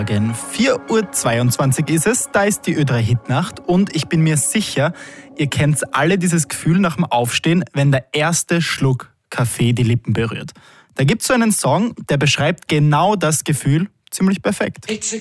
4:22 Uhr ist es, da ist die Ö3-Hitnacht und ich bin mir sicher, ihr kennt alle dieses Gefühl nach dem Aufstehen, wenn der erste Schluck Kaffee die Lippen berührt. Da gibt's so einen Song, der beschreibt genau das Gefühl ziemlich perfekt.